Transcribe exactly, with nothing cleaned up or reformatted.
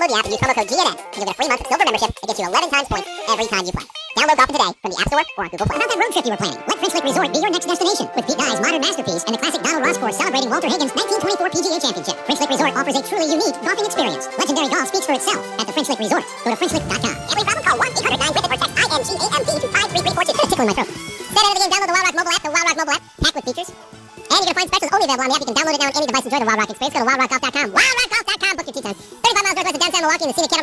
download the app and use promo code G N N, and you'll get a free month of silver membership that gets you eleven times points every time you play. Download Golfing today from the App Store or on Google Play. How about that road trip you were planning? Let French Lick Resort be your next destination. With Pete Dye's modern masterpiece and the classic Donald Ross course celebrating Walter Higgins' nineteen twenty-four P G A Championship. French Lick Resort offers a truly unique golfing experience. Legendary golf speaks for itself at the French Lick Resort. Go to French Lick dot com. Every problem, call one eight hundred nine WITH or text I N G A M D to five three three four two. Tickling my throat. Stay out of the game, download the Wild Rock mobile app, the Wild Rock mobile app, packed with features. And you're going to find specials only available on the app. You can download it now on any device. Enjoy the Wild Rock experience. Go to wild rock golf dot com. wild rock golf dot com. Book your tee time. thirty-five miles northwest of downtown Milwaukee in the scenic